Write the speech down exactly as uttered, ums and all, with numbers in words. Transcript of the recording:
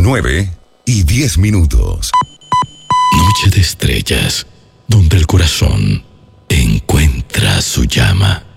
nueve y diez minutos. Noche de estrellas, donde el corazón encuentra su llama.